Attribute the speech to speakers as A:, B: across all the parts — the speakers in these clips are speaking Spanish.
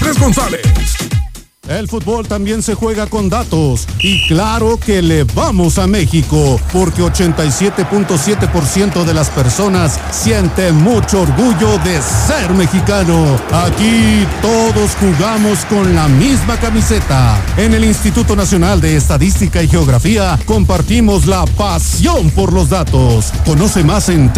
A: Andrés González.
B: El fútbol también se juega con datos y claro que le vamos a México porque 87.7% de las personas siente mucho orgullo de ser mexicano. Aquí todos jugamos con la misma camiseta. En el Instituto Nacional de Estadística y Geografía compartimos la pasión por los datos. Conoce más en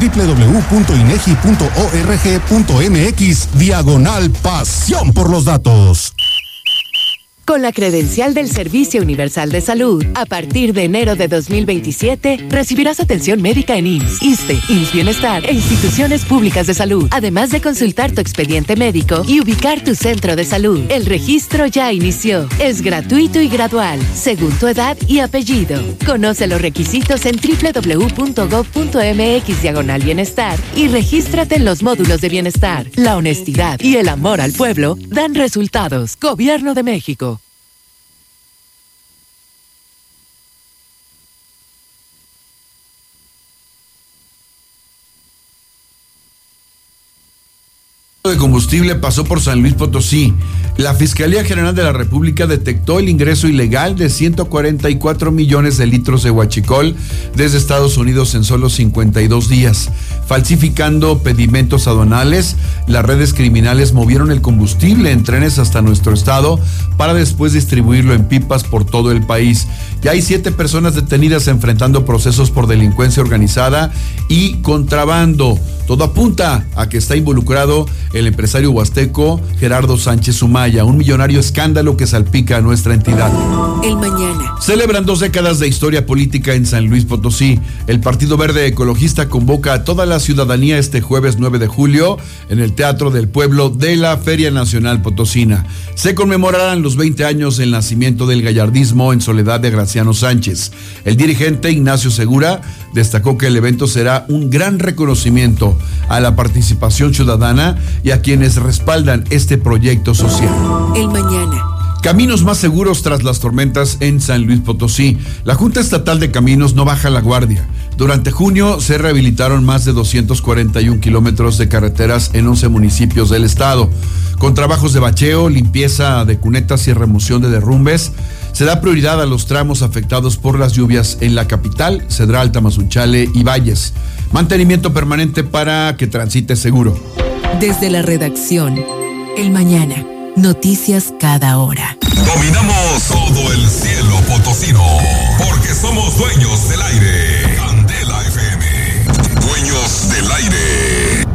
B: www.inegi.org.mx/pasión por los datos.
C: Con la credencial del Servicio Universal de Salud, a partir de enero de 2027, recibirás atención médica en IMSS, ISSSTE, IMSS Bienestar e instituciones públicas de salud, además de consultar tu expediente médico y ubicar tu centro de salud. El registro ya inició. Es gratuito y gradual, según tu edad y apellido. Conoce los requisitos en www.gov.mx/bienestar y regístrate en los módulos de bienestar. La honestidad y el amor al pueblo dan resultados. Gobierno de México.
D: De combustible pasó por San Luis Potosí. La Fiscalía General de la República detectó el ingreso ilegal de 144 millones de litros de huachicol desde Estados Unidos en solo 52 días. Falsificando pedimentos aduanales, las redes criminales movieron el combustible en trenes hasta nuestro estado para después distribuirlo en pipas por todo el país. Ya hay 7 personas detenidas enfrentando procesos por delincuencia organizada y contrabando. Todo apunta a que está involucrado el empresario huasteco Gerardo Sánchez Sumaya, un millonario escándalo que salpica a nuestra entidad.
C: El mañana.
D: Celebran 2 décadas de historia política en San Luis Potosí. El Partido Verde Ecologista convoca a toda la ciudadanía este jueves 9 de julio en el Teatro del Pueblo de la Feria Nacional Potosina. Se conmemorarán los 20 años del nacimiento del gallardismo en soledad de Graciano Sánchez. El dirigente Ignacio Segura destacó que el evento será un gran reconocimiento a la participación ciudadana y a quienes respaldan este proyecto social.
C: El mañana.
D: Caminos más seguros tras las tormentas en San Luis Potosí. La Junta Estatal de Caminos no baja la guardia. Durante junio se rehabilitaron más de 241 kilómetros de carreteras en 11 municipios del estado. Con trabajos de bacheo, limpieza de cunetas y remoción de derrumbes, se da prioridad a los tramos afectados por las lluvias en la capital, Cedral, Tamazunchale y Valles. Mantenimiento permanente para que transite seguro.
C: Desde la redacción, El Mañana. Noticias cada hora.
A: Dominamos todo el cielo potosino, porque somos dueños del aire. Candela FM, dueños del aire.